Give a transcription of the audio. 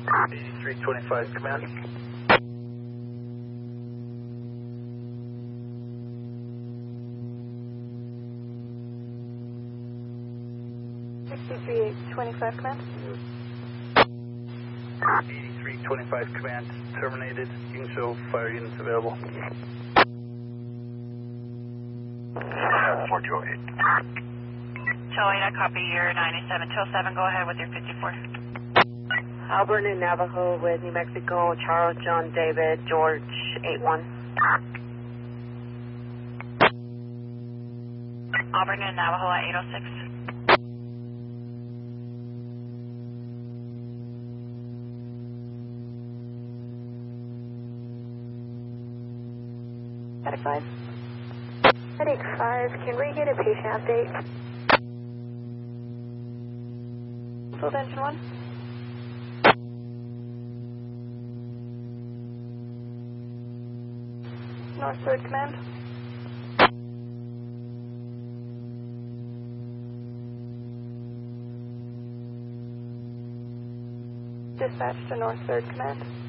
8325 command. Sixty-three 25 command. 8325 command terminated. You can show fire units available. 4208. 208, I copy your 97. 207, go ahead with your 54. Auburn and Navajo with New Mexico, Charles, John, David, George, 81. Auburn and Navajo at 806. Medic 5. Medic 5, can we get a patient update? Field engine 1. North 3rd Command. Dispatch to North 3rd Command.